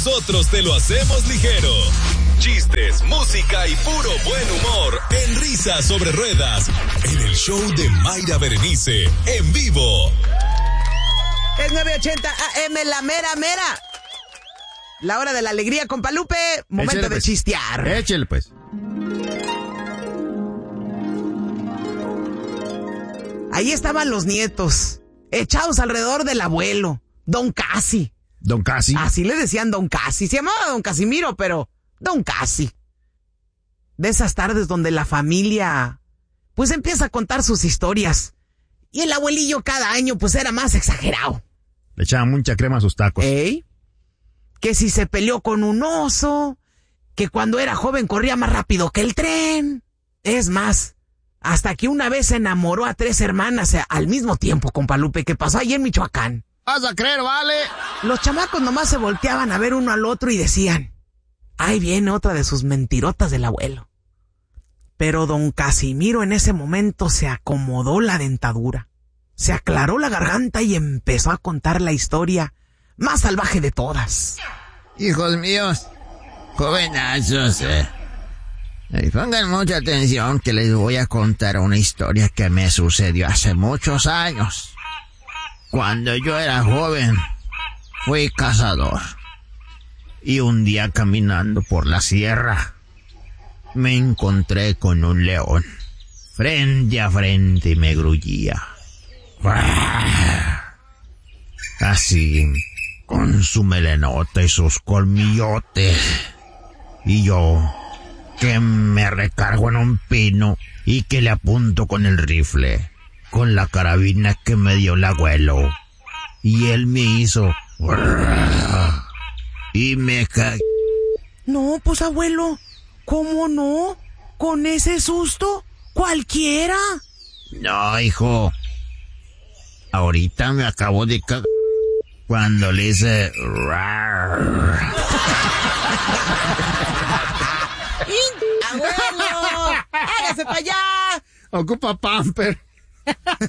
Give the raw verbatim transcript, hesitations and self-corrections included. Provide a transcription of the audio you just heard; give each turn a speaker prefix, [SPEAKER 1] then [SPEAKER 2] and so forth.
[SPEAKER 1] nosotros te lo hacemos ligero. Chistes, música y puro buen humor en Risas sobre Ruedas, en el show de Mayra Berenice, en vivo.
[SPEAKER 2] Es nueve ochenta A M, la mera mera. La hora de la alegría, compa Lupe. Momento
[SPEAKER 3] Échale,
[SPEAKER 2] de
[SPEAKER 3] pues.
[SPEAKER 2] chistear.
[SPEAKER 3] Échale, pues.
[SPEAKER 2] Ahí estaban los nietos, echados alrededor del abuelo, Don Casi.
[SPEAKER 3] Don Casi.
[SPEAKER 2] Así le decían Don Casi. Se llamaba Don Casimiro, pero Don Casi. De esas tardes donde la familia, pues empieza a contar sus historias. Y el abuelillo cada año, pues era más exagerado.
[SPEAKER 3] Le echaba mucha crema a sus tacos.
[SPEAKER 2] ¿Eh? Que si se peleó con un oso, que cuando era joven corría más rápido que el tren. Es más, hasta que una vez se enamoró a tres hermanas al mismo tiempo, compa Lupe, que pasó ahí en Michoacán.
[SPEAKER 3] Vas a creer, vale.
[SPEAKER 2] Los chamacos nomás se volteaban a ver uno al otro y decían, ahí viene otra de sus mentirotas del abuelo. Pero don Casimiro en ese momento se acomodó la dentadura, se aclaró la garganta y empezó a contar la historia más salvaje de todas.
[SPEAKER 4] Hijos míos, jovenazos, eh. Y pongan mucha atención que les voy a contar una historia que me sucedió hace muchos años. Cuando yo era joven, fui cazador. Y un día caminando por la sierra, me encontré con un león. Frente a frente me gruñía. Así, con su melenota y sus colmillotes. Y yo, que me recargo en un pino y que le apunto con el rifle, con la carabina que me dio el abuelo. Y él me hizo... Y me cagué.
[SPEAKER 2] No, pues abuelo, ¿cómo no? ¿Con ese susto? ¿Cualquiera?
[SPEAKER 4] No, hijo. Ahorita me acabo de cagar cuando le hice...
[SPEAKER 2] ¡Abuelo! ¡Hágase para allá!
[SPEAKER 3] Ocupa pamper.